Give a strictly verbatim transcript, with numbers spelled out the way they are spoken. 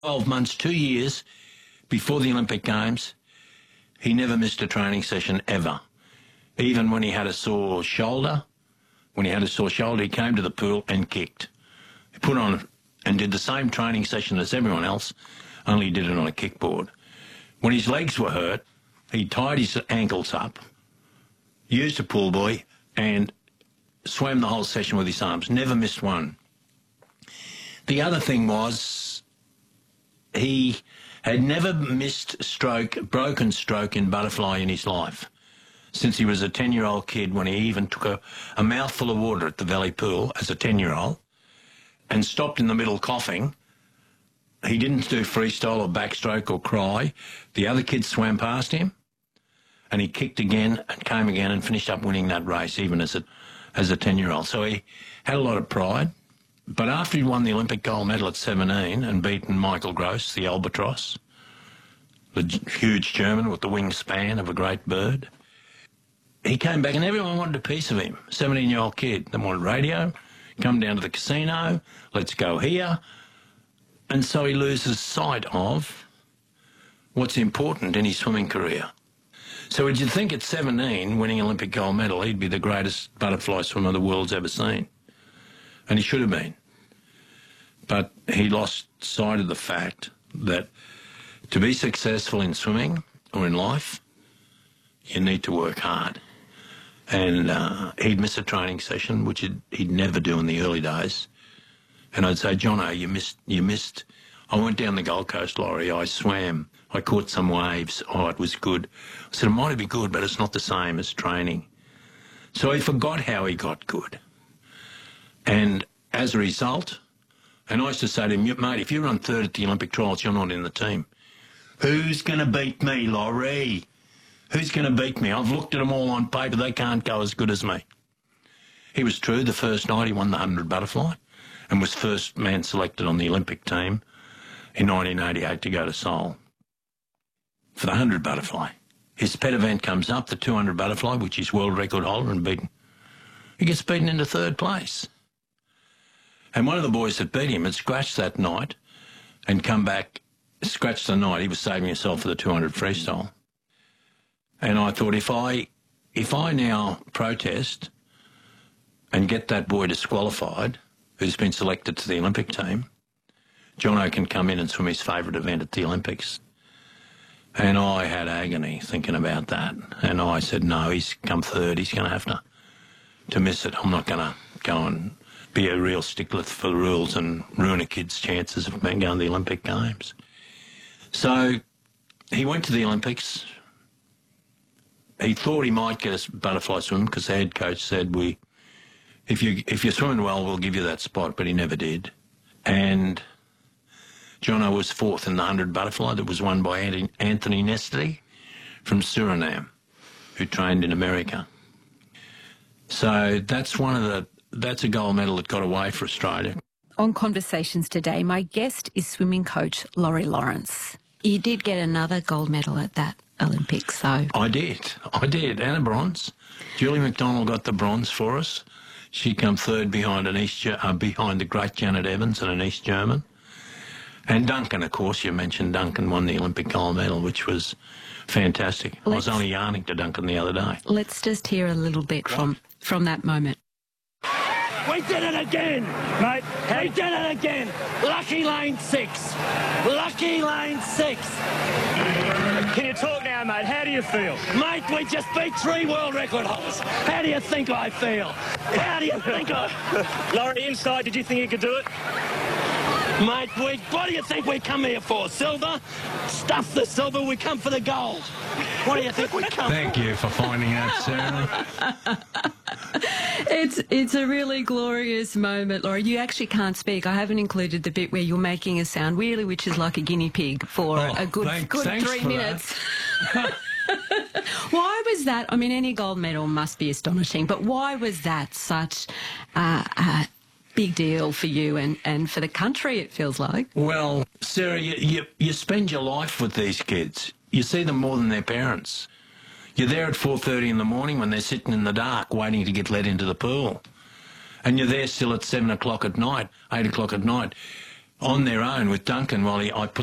twelve months, two years before the Olympic Games, he never missed a training session ever. Even when he had a sore shoulder, when he had a sore shoulder, he came to the pool and kicked. He put on and did the same training session as everyone else, only he did it on a kickboard. When his legs were hurt, he tied his ankles up, used a pool buoy, and swam the whole session with his arms. Never missed one. The other thing was he had never missed stroke, broken stroke in butterfly in his life since he was a ten-year-old kid, when he even took a, a mouthful of water at the Valley Pool as a ten-year-old and stopped in the middle coughing. He didn't do freestyle or backstroke or cry. The other kids swam past him and he kicked again and came again and finished up winning that race even as a, as a ten-year-old. So he had a lot of pride. But after he won the Olympic gold medal at seventeen and beaten Michael Gross, the albatross, the huge German with the wingspan of a great bird, he came back and everyone wanted a piece of him. seventeen-year-old kid. They wanted radio, come down to the casino, let's go here. And so he loses sight of what's important in his swimming career. So would you think at seventeen, winning Olympic gold medal, he'd be the greatest butterfly swimmer the world's ever seen? And he should have been. But he lost sight of the fact that to be successful in swimming or in life, you need to work hard. And uh, he'd miss a training session, which he'd, he'd never do in the early days. And I'd say, Jono, you missed, you missed. I went down the Gold Coast, Laurie. I swam. I caught some waves. Oh, it was good. I said, it might be good, but it's not the same as training. So he forgot how he got good. And as a result, and I used to say to him, mate, if you run third at the Olympic trials, you're not in the team. Who's going to beat me, Laurie? Who's going to beat me? I've looked at them all on paper. They can't go as good as me. He was true. The first night he won the one hundred butterfly and was first man selected on the Olympic team in nineteen eighty-eight to go to Seoul for the one hundred butterfly. His pet event comes up, the two hundred butterfly, which is world record holder and beaten. He gets beaten into third place. And one of the boys that beat him had scratched that night and come back, scratched the night. He was saving himself for the two hundred freestyle. And I thought, if I, if I now protest and get that boy disqualified, who's been selected to the Olympic team, Jono can come in and swim his favourite event at the Olympics. And I had agony thinking about that. And I said, no, he's come third. He's going to have to, to miss it. I'm not going to go and be a real stickler for the rules and ruin a kid's chances of going to the Olympic Games. So he went to the Olympics. He thought he might get a butterfly swim because the head coach said, "We, if you if you're swimming well, we'll give you that spot," but he never did. And Jono was fourth in the one hundred butterfly that was won by Anthony Nestady from Suriname, who trained in America. So that's one of the that's a gold medal that got away for Australia. On Conversations today, my guest is swimming coach Laurie Lawrence. You did get another gold medal at that Olympics, so... I did. I did, and a bronze. Julie McDonald got the bronze for us. She came third behind an East uh, behind the great Janet Evans and an East German. And Duncan, of course, you mentioned Duncan won the Olympic gold medal, which was fantastic. Let's, I was only yarning to Duncan the other day. Let's just hear a little bit from, from that moment. We did it again, mate. We did it again. Lucky lane six. Lucky lane six. Can you talk now, mate? How do you feel? Mate, we just beat three world record holders. How do you think I feel? How do you think I... Laurie, inside, did you think you could do it? Mate, we, what do you think we come here for? Silver? Stuff the silver, we come for the gold. What do you think we come Thank for? you for finding out, Sarah. It's it's a really glorious moment, Laurie. You actually can't speak. I haven't included the bit where you're making a sound, really, which is like a guinea pig for oh, a good, thanks, good thanks three minutes. Why was that? I mean, any gold medal must be astonishing, but why was that such uh, a big deal for you and, and for the country, it feels like? Well, Sarah, you, you, you spend your life with these kids. You see them more than their parents. You're there at four thirty in the morning when they're sitting in the dark waiting to get let into the pool. And you're there still at seven o'clock at night, eight o'clock at night. on their own with Duncan while he, I put